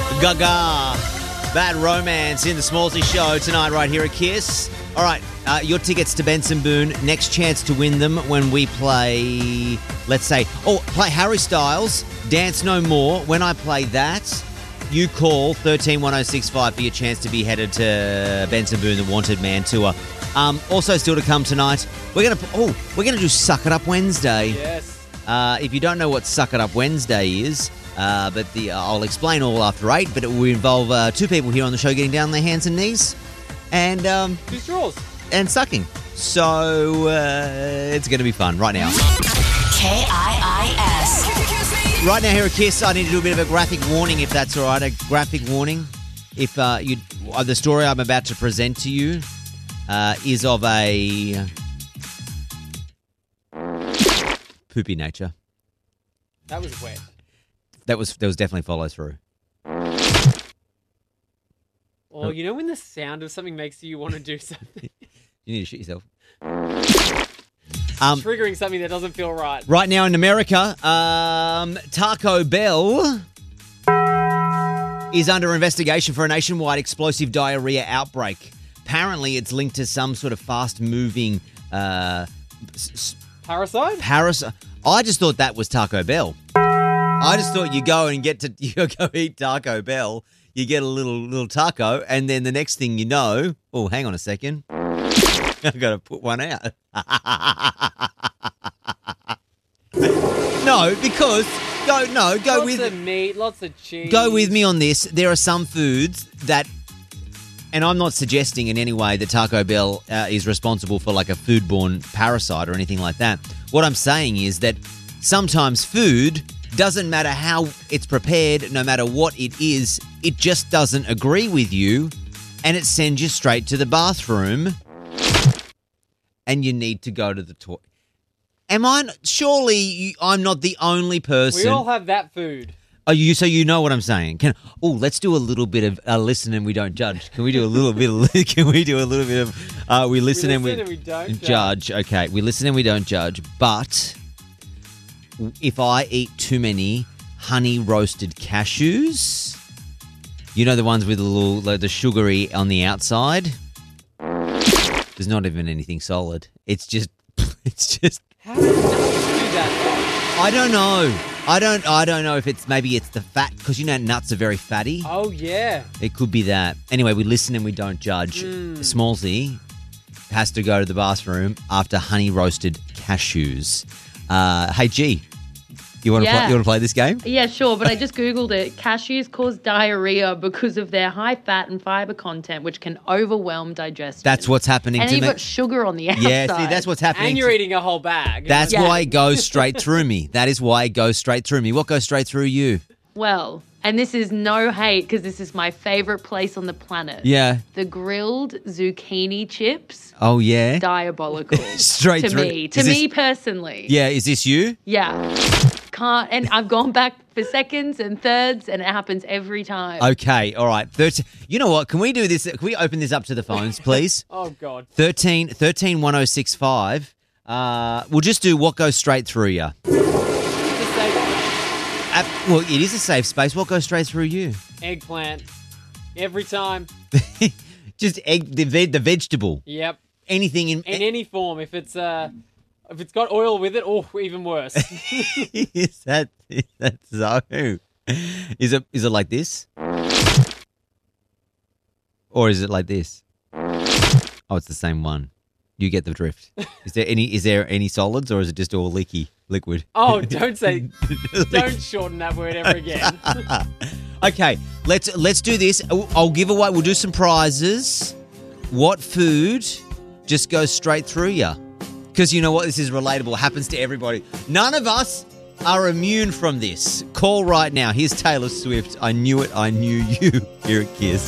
Gaga. Bad Romance in the Smallsy Show tonight right here at Kiss. All right, your tickets to Benson Boone. Next chance to win them when we play, let's say, play Harry Styles, Dance No More. When I play that, you call 131065 for your chance to be headed to Benson Boone, the Wanted Man tour. Also still to come tonight, we're gonna do Suck It Up Wednesday. Yes. If you don't know what Suck It Up Wednesday is, I'll explain all after 8, but it will involve two people here on the show getting down on their hands and knees and Two straws. and sucking. So it's going to be fun right now. KIIS. Right now here at Kiss, I need to do a bit of a graphic warning, if that's all right. A graphic warning. If the story I'm about to present to you is of a poopy nature. That was wet. There was definitely follow through. Or you know when the sound of something makes you want to do something? You need to shit yourself. Triggering something that doesn't feel right. Right now in America, Taco Bell is under investigation for a nationwide explosive diarrhea outbreak. Apparently, it's linked to some sort of fast-moving Parasite? I just thought that was Taco Bell. I just thought you go eat Taco Bell, you get a little taco, and then the next thing you know, oh, hang on a second, I've got to put one out. No, because go Lots with of meat, lots of cheese. Go with me on this. There are some foods that, and I'm not suggesting in any way that Taco Bell is responsible for like a foodborne parasite or anything like that. What I'm saying is that sometimes food doesn't matter how it's prepared, no matter what it is, it just doesn't agree with you and it sends you straight to the bathroom and you need to go to the toilet. Surely I'm not the only person. We all have that food. So you know what I'm saying? Let's do a little bit of listen and we don't judge. Can we do a little bit of? We listen and we don't judge. Okay, we listen and we don't judge. But if I eat too many honey roasted cashews, you know the ones with the sugary on the outside. There's not even anything solid. It's just. How does nuts do that? I don't know. I don't know if it's the fat, because you know nuts are very fatty. Oh, yeah. It could be that. Anyway, we listen and we don't judge. Smallsy has to go to the bathroom after honey roasted cashews. Hey, G, you want to play this game? Yeah, sure, but I just Googled it. Cashews cause diarrhea because of their high fat and fiber content, which can overwhelm digestion. That's what's happening and to me. And you've got sugar on the outside. Yeah, see, that's what's happening. And you're eating a whole bag. That's why it goes straight through me. That is why it goes straight through me. What goes straight through you? Well, and this is no hate because this is my favorite place on the planet. Yeah. The grilled zucchini chips. Oh, yeah? Diabolical. Straight to through. me. To me personally. Yeah, is this you? Yeah. Can't, and I've gone back for seconds and thirds and it happens every time. Okay, all right. You know what? Can we do this? Can we open this up to the phones, please? Oh, God. 131065. We'll just do what goes straight through you. Well, it is a safe space. What goes straight through you? Eggplant. Every time. Just egg, the vegetable. Yep. Anything in any form. If it's got oil with it, even worse. Is that so? Is it like this? Or is it like this? Oh, it's the same one. You get the drift. Is there any solids, or is it just all leaky liquid? Oh, don't shorten that word ever again. Okay, let's do this. I'll give away. We'll do some prizes. What food just goes straight through you? Because you know what? This is relatable. It happens to everybody. None of us are immune from this. Call right now. Here's Taylor Swift. I knew it. I knew you. Here at Kiss.